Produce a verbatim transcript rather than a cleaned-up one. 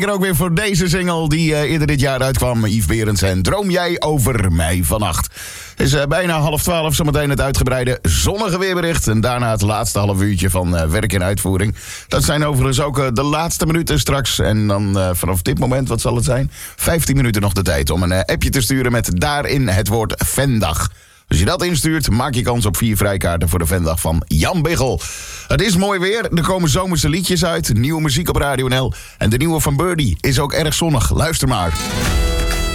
Ook weer voor deze single die uh, eerder dit jaar uitkwam. Yves Berends en Droom jij over mij vannacht. Het is uh, bijna half twaalf, zometeen het uitgebreide zonnige weerbericht. En daarna het laatste half uurtje van uh, werk in uitvoering. Dat zijn overigens ook uh, de laatste minuten straks. En dan uh, vanaf dit moment, wat zal het zijn? vijftien minuten nog de tijd om een uh, appje te sturen met daarin het woord Vendag. Als je dat instuurt, maak je kans op vier vrijkaarten voor de Vendag van Jan Biggel. Het is mooi weer, er komen zomerse liedjes uit, nieuwe muziek op Radio N L. En de nieuwe van Birdie is ook erg zonnig. Luister maar.